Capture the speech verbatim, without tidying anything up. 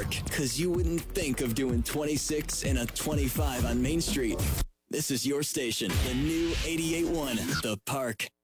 Park, because you wouldn't think of doing twenty-six and a twenty-five on Main Street. This is your station, the new eighty-eight point one, The Park.